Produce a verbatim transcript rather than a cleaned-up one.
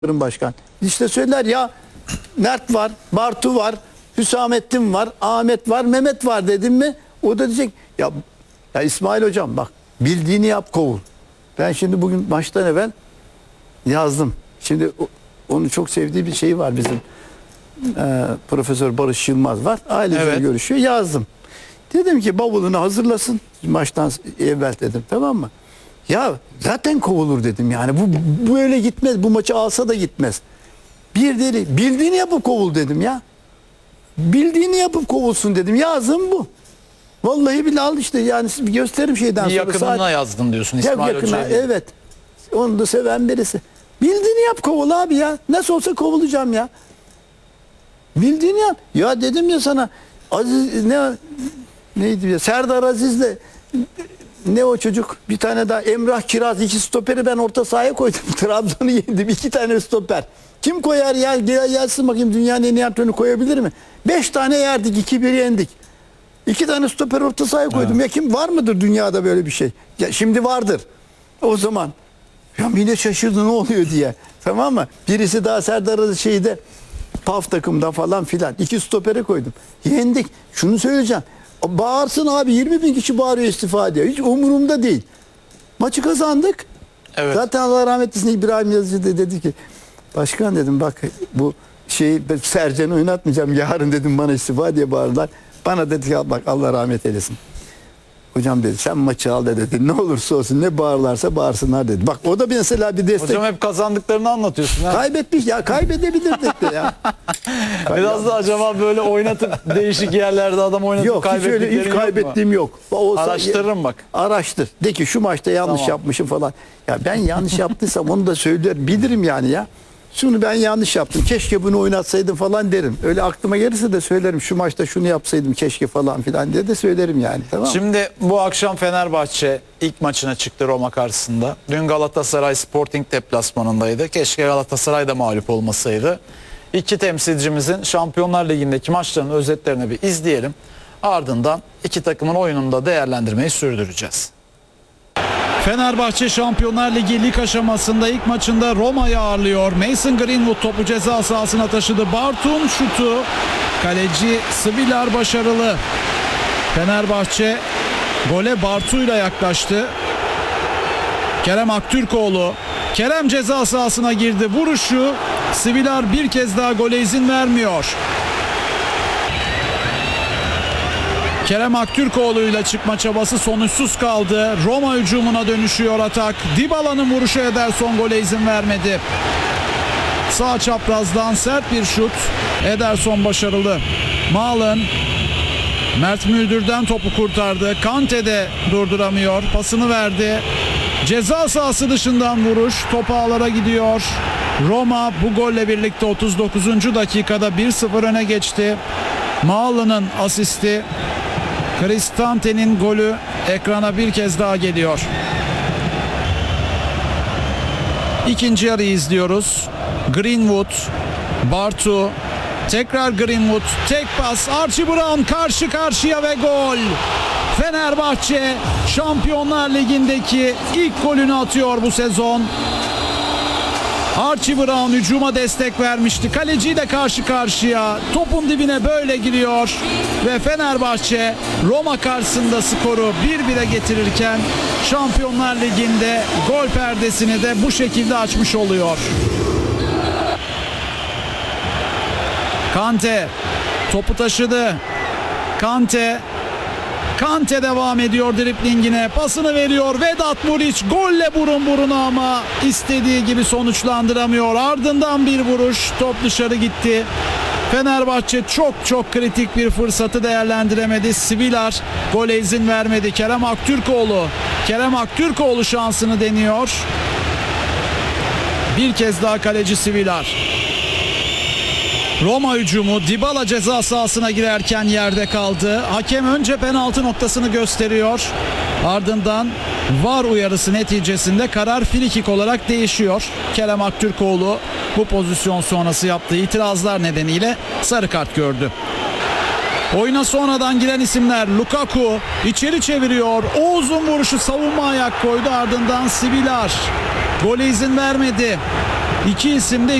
Başkan. İşte söyler ya, Mert var, Bartu var, Hüsamettin var, Ahmet var, Mehmet var dedim mi? O da diyecek ya, ya İsmail hocam bak bildiğini yap, kovul. Ben şimdi bugün maçtan evvel yazdım. Şimdi o, onun çok sevdiği bir şey var bizim. Ee, Profesör Barış Yılmaz var. Ailece evet. görüşüyor. Yazdım. Dedim ki bavulunu hazırlasın. Maçtan evvel dedim, tamam mı? Ya zaten kovulur dedim yani. Bu böyle gitmez. Bu maçı alsa da gitmez. Bir deli. Bildiğini yapıp kovul dedim ya. Bildiğini yapıp kovulsun dedim. Yazdım bu. Vallahi billahi al işte yani gösteririm şeyden bir sonra. Yakınına saat... yazdın diyorsun İsmail Hoca'ya. Evet. Onu da seven birisi. Bildiğini yap, kovul abi ya. Nasıl olsa kovulacağım ya. Bildiğini yap. Ya dedim ya sana Aziz ne neydi ya? Serdar Aziz'le ne o çocuk? Bir tane daha Emrah Kiraz, iki stoperi ben orta sahaya koydum. Trabzon'u yendim. İki tane stoper. Kim koyar ya? Gel gelsin bakayım, dünyanın en iyi antrenörü koyabilir mi? Beş tane yerdik. iki bir yendik. İki tane stoper orta sahaya koydum. Evet. Ya kim var mıdır dünyada böyle bir şey? Ya şimdi vardır. O zaman ya millet şaşırdı ne oluyor diye. Tamam mı? Birisi daha Serdar Aziz şeyde P A F takımda falan filan. İki stopere koydum. Yendik. Şunu söyleyeceğim. Bağırsın abi, yirmi bin kişi bağırıyor istifa ediyor. Hiç umurumda değil. Maçı kazandık. Evet. Zaten Allah rahmet eylesin İbrahim Yazıcı da dedi ki başkan dedim bak bu şeyi Sercan'ı oynatmayacağım yarın dedim, bana istifa diye bağırdılar. Bana dedi ki bak Allah rahmet eylesin. Hocam dedi sen maçı al dedi. Ne olursa olsun ne bağırlarsa bağırsınlar dedi. Bak o da mesela bir destek. Hocam hep kazandıklarını anlatıyorsun. Ha? Kaybetmiş ya, kaybedebilirdik de ya. Biraz da acaba böyle oynatıp değişik yerlerde adam oynatıp yok, kaybettiklerin yok mu? Hiç kaybettiğim yok. Olsa, araştırırım bak. Araştır. De ki şu maçta yanlış tamam. yapmışım falan. Ya ben yanlış yaptıysam onu da söylerim. Bilirim yani ya. Şunu ben yanlış yaptım. Keşke bunu oynatsaydım falan derim. Öyle aklıma gelirse de söylerim. Şu maçta şunu yapsaydım keşke falan filan diye de söylerim yani. Tamam mı? Şimdi bu akşam Fenerbahçe ilk maçına çıktı Roma karşısında. Dün Galatasaray Sporting deplasmanındaydı. Keşke Galatasaray da mağlup olmasaydı. İki temsilcimizin Şampiyonlar Ligi'ndeki maçlarının özetlerini bir izleyelim. Ardından iki takımın oyununda değerlendirmeyi sürdüreceğiz. Fenerbahçe Şampiyonlar Ligi lig aşamasında ilk maçında Roma'yı ağırlıyor. Mason Greenwood topu ceza sahasına taşıdı. Bartu'nun şutu, kaleci Svilar başarılı. Fenerbahçe gole Bartu'yla yaklaştı. Kerem Aktürkoğlu. Kerem ceza sahasına girdi. Vuruşu, Svilar bir kez daha gole izin vermiyor. Kerem Aktürkoğlu'yla çıkma çabası sonuçsuz kaldı. Roma hücumuna dönüşüyor atak. Dybala'nın vuruşu Ederson gole izin vermedi. Sağ çaprazdan sert bir şut. Ederson başarılı. Malen Mert Müldür'den topu kurtardı. Kante de durduramıyor. Pasını verdi. Ceza sahası dışından vuruş. Top ağlara gidiyor. Roma bu golle birlikte otuz dokuzuncu dakikada bir sıfır öne geçti. Malen'ın asisti. Kristante'nin golü ekrana bir kez daha geliyor. İkinci yarıyı izliyoruz. Greenwood, Bartu, tekrar Greenwood, tek pas, Archie Brown karşı karşıya ve gol. Fenerbahçe Şampiyonlar Ligi'ndeki ilk golünü atıyor bu sezon. Archie Brown hücuma destek vermişti. Kaleciyle karşı karşıya. Topun dibine böyle giriyor. Ve Fenerbahçe Roma karşısında skoru bir bire getirirken Şampiyonlar Ligi'nde gol perdesini de bu şekilde açmış oluyor. Kante topu taşıdı. Kante Kante devam ediyor driblingine. Pasını veriyor. Vedat Muriç golle burun buruna ama istediği gibi sonuçlandıramıyor. Ardından bir vuruş. Top dışarı gitti. Fenerbahçe çok çok kritik bir fırsatı değerlendiremedi. Svilar gole izin vermedi. Kerem Aktürkoğlu. Kerem Aktürkoğlu şansını deniyor. Bir kez daha kaleci Svilar. Roma hücumu, Dybala ceza sahasına girerken yerde kaldı. Hakem önce penaltı noktasını gösteriyor. Ardından V A R uyarısı neticesinde karar frikik olarak değişiyor. Kerem Aktürkoğlu bu pozisyon sonrası yaptığı itirazlar nedeniyle sarı kart gördü. Oyuna sonradan giren isimler Lukaku içeri çeviriyor. Oğuz'un vuruşu savunma ayak koydu. Ardından Svilar gole izin vermedi. İki isim de